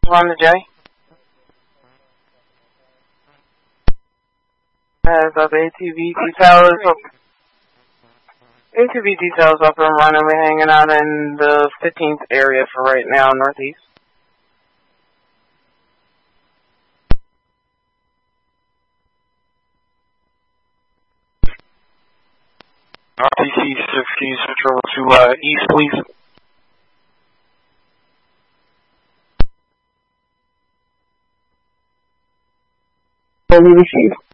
On the J. Has up ATV details. ATV details up and running. We're hanging out in the 15th area for right now, northeast. RTC 60 Central to east, please. Fully received.